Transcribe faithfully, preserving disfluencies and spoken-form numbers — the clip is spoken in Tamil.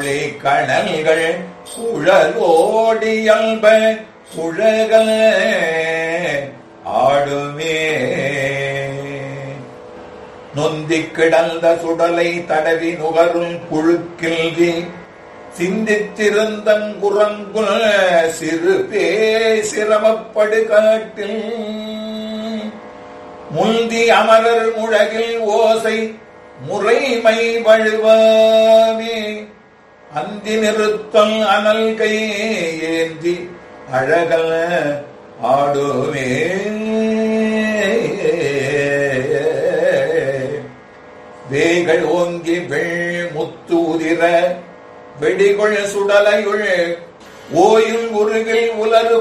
கணல்கள் சுழலோடியல்ப சுழக ஆடுமே. நொந்திக் கிடந்த சுடலை தடவி நுகருள் புழுக்கில்வி சிந்தித்திருந்தங்குரங்குல் சிறு பே சிரமப்படு காட்டில் முந்தி அமரர் முழகில் ஓசை முறைமை வழுவாமே. அந்தி நிறுத்தல் அனல் கை ஏந்தி அழகல் ஆடுமே. வேகள் ஓங்கி வெள் முத்து உதிர வெடிகொள் சுடலையுள் ஓயில் உருகில் உலரு